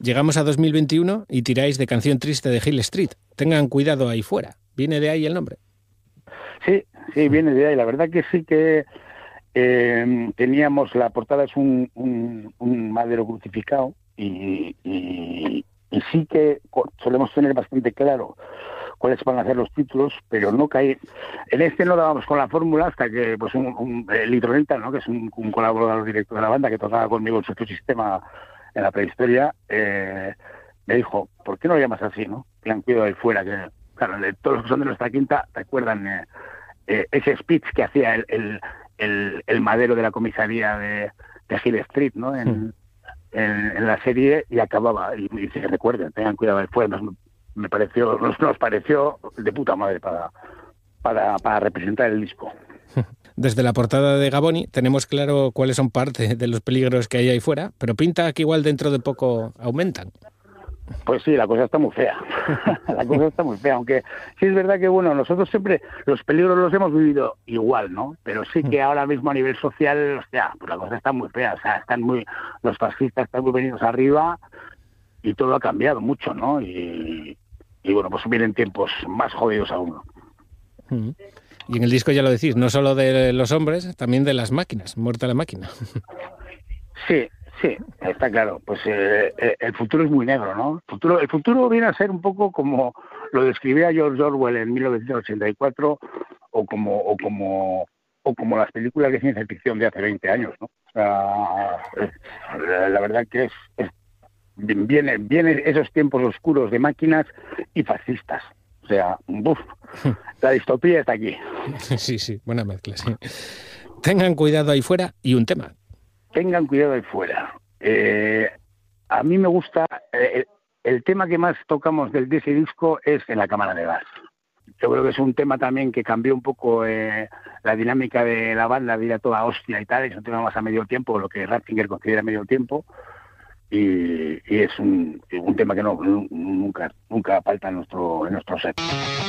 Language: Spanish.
Llegamos a 2021 y tiráis de Canción Triste de Hill Street. Tengan cuidado ahí fuera. ¿Viene de ahí el nombre? Sí, viene de ahí. La verdad que sí que teníamos, la portada es un madero crucificado y sí que solemos tener bastante claro cuáles van a ser los títulos, pero no caí. En este no dábamos con la fórmula hasta que pues el Hidronita, ¿no?, que es un colaborador directo de la banda que tocaba conmigo en su sistema en la prehistoria, me dijo, ¿por qué no lo llamas así, no? Plan cuidado ahí fuera, que claro, todos los que son de nuestra quinta recuerdan ese speech que hacía el madero de la comisaría de Hill Street, ¿no?, en la serie, y acababa y se recuerden, tengan cuidado ahí fuera. Nos pareció de puta madre para representar el disco. Desde la portada de Gaboni tenemos claro cuáles son parte de los peligros que hay ahí fuera, pero pinta que igual dentro de poco aumentan. Pues sí, la cosa está muy fea. La cosa está muy fea, aunque sí es verdad que, bueno, nosotros siempre los peligros los hemos vivido igual, ¿no? Pero sí que ahora mismo a nivel social, o sea, pues la cosa está muy fea. O sea, los fascistas están muy venidos arriba y todo ha cambiado mucho, ¿no? Y bueno, pues vienen tiempos más jodidos aún. Y en el disco ya lo decís, no solo de los hombres, también de las máquinas, muerta la máquina. Sí, está claro. Pues el futuro es muy negro, ¿no? El futuro viene a ser un poco como lo describía George Orwell en 1984 o como las películas de ciencia ficción de hace 20 años, ¿no? O sea, la verdad que vienen esos tiempos oscuros de máquinas y fascistas. O sea, la distopía está aquí. Sí, buena mezcla, sí. Tengan cuidado ahí fuera y un tema. Tengan cuidado ahí fuera. A mí me gusta, el tema que más tocamos de ese disco es En la cámara de gas. Yo creo que es un tema también que cambió un poco la dinámica de la banda, de ir a toda hostia y tal. Es un tema más a medio tiempo, lo que Ratzinger considera medio tiempo. Y es un tema que nunca falta en nuestro set.